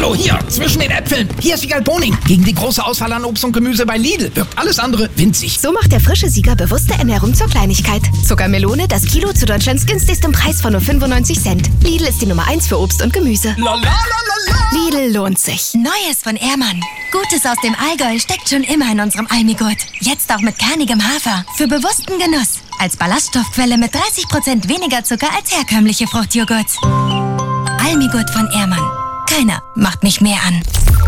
Hallo, hier, zwischen den Äpfeln. Hier ist Wiegald Boning. Gegen die große Auswahl an Obst und Gemüse bei Lidl wirkt alles andere winzig. So macht der frische Sieger bewusste Ernährung zur Kleinigkeit. Zuckermelone, das Kilo zu Deutschlands günstigstem Preis von nur 95 Cent. Lidl ist die Nummer 1 für Obst und Gemüse. Lidl lohnt sich. Neues von Ehrmann. Gutes aus dem Allgäu steckt schon immer in unserem Almigurt. Jetzt auch mit kernigem Hafer. Für bewussten Genuss. Als Ballaststoffquelle mit 30% weniger Zucker als herkömmliche Fruchtjoghurts. Almigurt von Ehrmann. Keiner macht mich mehr an.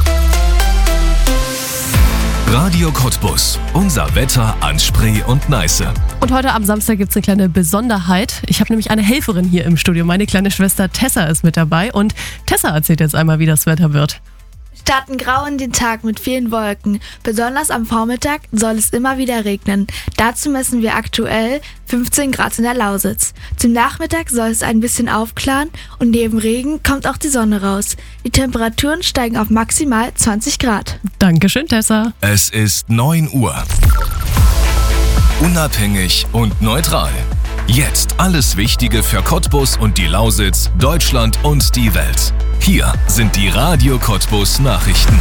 Radio Cottbus. Unser Wetter an Spree und Neiße. Und heute am Samstag gibt es eine kleine Besonderheit. Ich habe nämlich eine Helferin hier im Studio. Meine kleine Schwester Tessa ist mit dabei. Und Tessa erzählt jetzt einmal, wie das Wetter wird. Wir starten grau in den Tag mit vielen Wolken. Besonders am Vormittag soll es immer wieder regnen. Dazu messen wir aktuell 15 Grad in der Lausitz. Zum Nachmittag soll es ein bisschen aufklaren und neben Regen kommt auch die Sonne raus. Die Temperaturen steigen auf maximal 20 Grad. Dankeschön, Tessa. Es ist 9 Uhr. Unabhängig und neutral. Jetzt alles Wichtige für Cottbus und die Lausitz, Deutschland und die Welt. Hier sind die Radio Cottbus Nachrichten.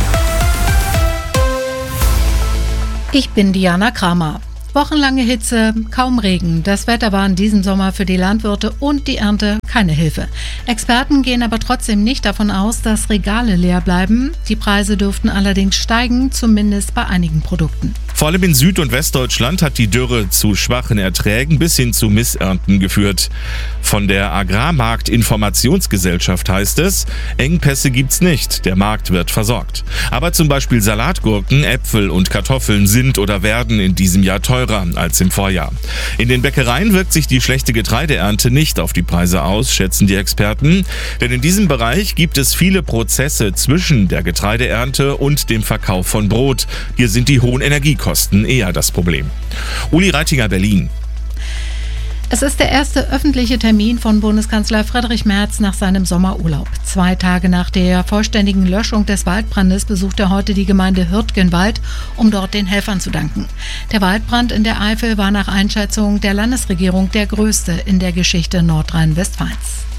Ich bin Diana Kramer. Wochenlange Hitze, kaum Regen. Das Wetter war in diesem Sommer für die Landwirte und die Ernte keine Hilfe. Experten gehen aber trotzdem nicht davon aus, dass Regale leer bleiben. Die Preise dürften allerdings steigen, zumindest bei einigen Produkten. Vor allem in Süd- und Westdeutschland hat die Dürre zu schwachen Erträgen bis hin zu Missernten geführt. Von der Agrarmarktinformationsgesellschaft heißt es, Engpässe gibt's nicht, der Markt wird versorgt. Aber zum Beispiel Salatgurken, Äpfel und Kartoffeln sind oder werden in diesem Jahr teurer als im Vorjahr. In den Bäckereien wirkt sich die schlechte Getreideernte nicht auf die Preise aus, schätzen die Experten. Denn in diesem Bereich gibt es viele Prozesse zwischen der Getreideernte und dem Verkauf von Brot. Hier sind die hohen Energiekosten eher das Problem. Uli Reitinger, Berlin. Es ist der erste öffentliche Termin von Bundeskanzler Friedrich Merz nach seinem Sommerurlaub. 2 Tage nach der vollständigen Löschung des Waldbrandes besucht er heute die Gemeinde Hürtgenwald, um dort den Helfern zu danken. Der Waldbrand in der Eifel war nach Einschätzung der Landesregierung der größte in der Geschichte Nordrhein-Westfalens.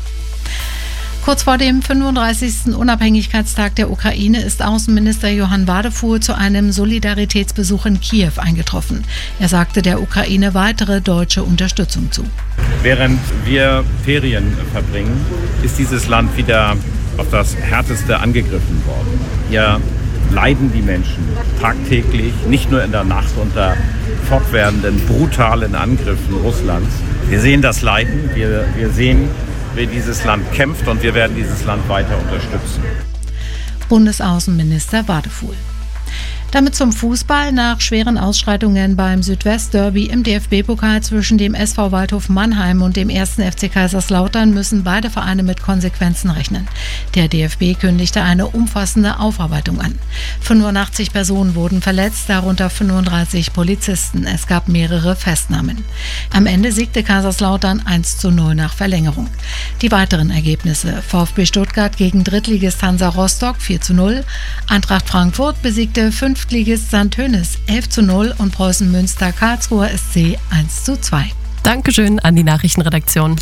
Kurz vor dem 35. Unabhängigkeitstag der Ukraine ist Außenminister Johann Wadefuhl zu einem Solidaritätsbesuch in Kiew eingetroffen. Er sagte der Ukraine weitere deutsche Unterstützung zu. Während wir Ferien verbringen, ist dieses Land wieder auf das Härteste angegriffen worden. Hier leiden die Menschen tagtäglich, nicht nur in der Nacht unter fortwährenden, brutalen Angriffen Russlands. Wir sehen das Leiden, wir sehen, wie dieses Land kämpft und wir werden dieses Land weiter unterstützen. Bundesaußenminister Wadefuhl. Damit zum Fußball. Nach schweren Ausschreitungen beim Südwest-Derby im DFB-Pokal zwischen dem SV Waldhof Mannheim und dem 1. FC Kaiserslautern müssen beide Vereine mit Konsequenzen rechnen. Der DFB kündigte eine umfassende Aufarbeitung an. 85 Personen wurden verletzt, darunter 35 Polizisten. Es gab mehrere Festnahmen. Am Ende siegte Kaiserslautern 1:0 nach Verlängerung. Die weiteren Ergebnisse: VfB Stuttgart gegen Drittligist Hansa Rostock 4:0, Eintracht Frankfurt besiegte Fünftligist St. Tönis 11:0 und Preußen Münster Karlsruher SC 1:2. Dankeschön an die Nachrichtenredaktion.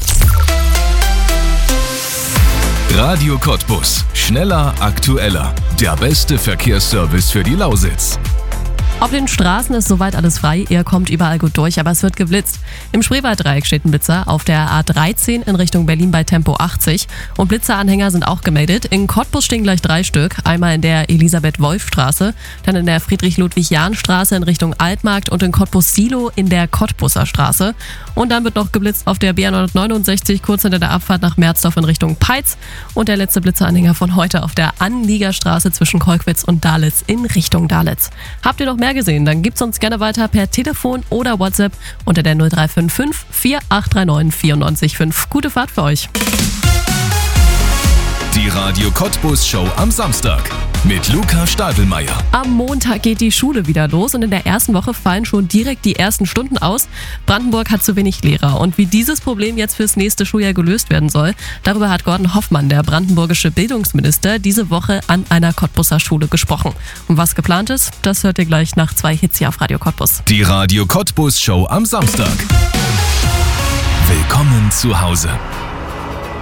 Radio Cottbus. Schneller, aktueller. Der beste Verkehrsservice für die Lausitz. Auf den Straßen ist soweit alles frei, ihr kommt überall gut durch, aber es wird geblitzt. Im Spreewalddreieck steht ein Blitzer, auf der A13 in Richtung Berlin bei Tempo 80 und Blitzeranhänger sind auch gemeldet. In Cottbus stehen gleich 3 Stück, einmal in der Elisabeth-Wolf-Straße, dann in der Friedrich-Ludwig-Jahn-Straße in Richtung Altmarkt und in Cottbus-Silo in der Cottbuser Straße. Und dann wird noch geblitzt auf der B169 kurz hinter der Abfahrt nach Merzdorf in Richtung Peitz und der letzte Blitzeranhänger von heute auf der Anliegerstraße zwischen Kolkwitz und Dalitz in Richtung Dalitz. Habt ihr noch mehr gesehen, dann gibt's uns gerne weiter per Telefon oder WhatsApp unter der 0355 4839 945. Gute Fahrt für euch. Die Radio Cottbus Show am Samstag mit Luca Stadelmeier. Am Montag geht die Schule wieder los und in der ersten Woche fallen schon direkt die ersten Stunden aus. Brandenburg hat zu wenig Lehrer und wie dieses Problem jetzt fürs nächste Schuljahr gelöst werden soll, darüber hat Gordon Hoffmann, der brandenburgische Bildungsminister, diese Woche an einer Cottbuser Schule gesprochen. Und was geplant ist, das hört ihr gleich nach 2 Hits hier auf Radio Cottbus. Die Radio Cottbus Show am Samstag. Willkommen zu Hause.